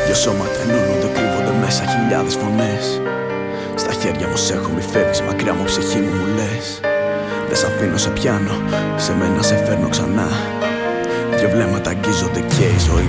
Δυο σώματα ενώνονται, κρύβονται μέσα χιλιάδες φωνές. Στα χέρια μου σ' έχω, μη φεύγεις μακριά μου, ψυχή μου μου λες. Δεν σ' αφήνω, σε πιάνω, σε μένα σε φέρνω ξανά. Δυο βλέμματα αγγίζονται και η ζωή